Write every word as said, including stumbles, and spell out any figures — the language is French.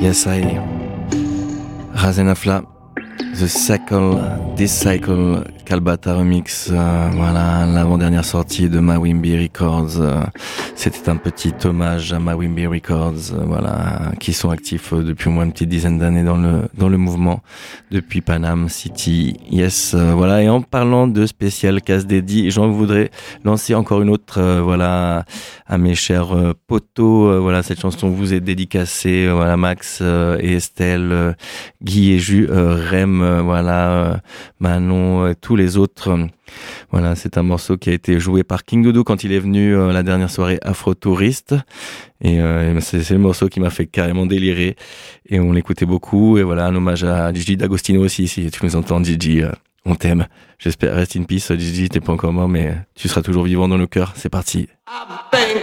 Yes, I. Razenafla. The Cycle, This Cycle, Kalbata Remix, euh, voilà, l'avant-dernière sortie de Mawimbi Records. Euh, c'était un petit hommage à Mawimbi Records, euh, voilà, qui sont actifs euh, depuis au moins une petite dizaine d'années dans le dans le mouvement, depuis Panam City. Yes, euh, voilà. Et en parlant de spécial casse dédié, j'en voudrais lancer encore une autre, euh, voilà, à mes chers euh, potos. Euh, voilà, cette chanson vous est dédicacée, euh, voilà, Max euh, et Estelle, euh, Guy et Jus, euh, Rem, euh, voilà, euh, Manon, euh, tous les autres. Euh, voilà, c'est un morceau qui a été joué par King Dodo quand il est venu euh, la dernière soirée Afro Touriste. Et euh, c'est, c'est le morceau qui m'a fait carrément délirer. Et on l'écoutait beaucoup. Et voilà, un hommage à Gigi D'Agostino aussi, si tu nous entends, Gigi. Euh, on t'aime. J'espère, rest in peace, Gigi, t'es pas encore mort, mais tu seras toujours vivant dans nos cœurs. C'est parti.